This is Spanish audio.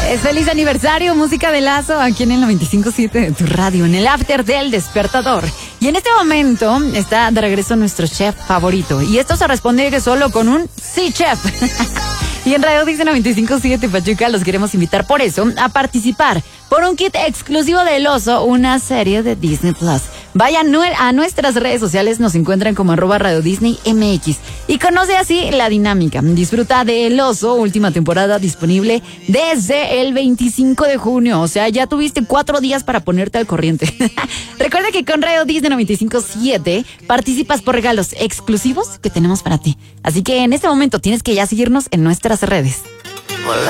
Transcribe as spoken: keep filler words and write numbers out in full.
Es feliz aniversario, música de Lazo, aquí en el noventa y cinco punto siete de tu radio, en el after del despertador. Y en este momento está de regreso nuestro chef favorito. Y esto se responde que solo con un sí, chef. Y en Radio Disney noventa y cinco punto siete Pachuca los queremos invitar por eso a participar por un kit exclusivo del Oso, una serie de Disney Plus. Vayan a nuestras redes sociales, nos encuentran como arroba Radio Disney M X y conoce así la dinámica. Disfruta de El Oso, última temporada disponible desde el veinticinco de junio. O sea, ya tuviste cuatro días para ponerte al corriente. Recuerda que con Radio Disney noventa y cinco punto siete participas por regalos exclusivos que tenemos para ti. Así que en este momento tienes que ya seguirnos en nuestras redes.